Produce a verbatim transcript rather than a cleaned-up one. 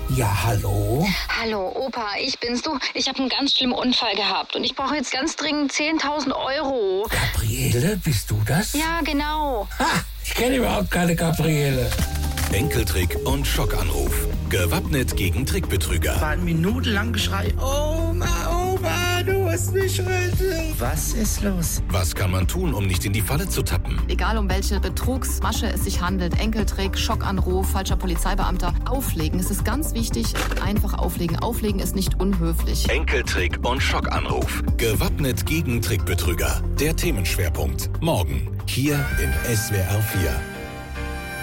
Ja, hallo? Hallo, Opa, ich bin's. Du, ich habe einen ganz schlimmen Unfall gehabt und ich brauche jetzt ganz dringend zehntausend Euro. Gabriele, bist du das? Ja, genau. Ha, ich kenne überhaupt keine Gabriele. Enkeltrick und Schockanruf. Gewappnet gegen Trickbetrüger. War minutenlang Geschrei. Oma, Oma, du musst mich retten. Was ist los? Was kann man tun, um nicht in die Falle zu tappen? Egal um welche Betrugsmasche es sich handelt, Enkeltrick, Schockanruf, falscher Polizeibeamter, auflegen. Es ist ganz wichtig, einfach auflegen. Auflegen ist nicht unhöflich. Enkeltrick und Schockanruf. Gewappnet gegen Trickbetrüger. Der Themenschwerpunkt. Morgen hier in S W R vier.